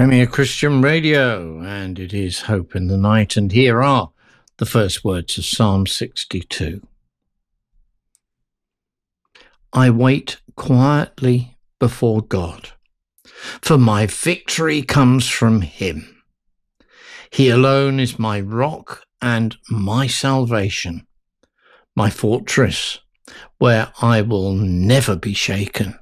Premier Christian Radio, and it is Hope in the Night, and here are the first words of Psalm 62. I wait quietly before God, for my victory comes from him. He alone is my rock and my salvation, my fortress, where I will never be shaken.